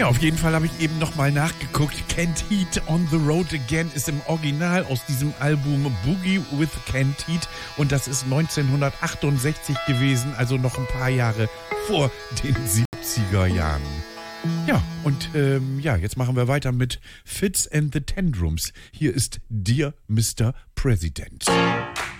Ja, auf jeden Fall habe ich eben nochmal nachgeguckt. Kent Heat on the Road Again ist im Original aus diesem Album Boogie with Kent Heat und das ist 1968 gewesen, also noch ein paar Jahre vor den 70er Jahren. Ja, und jetzt machen wir weiter mit Fitz and the Tendrums. Hier ist Dear Mr. President.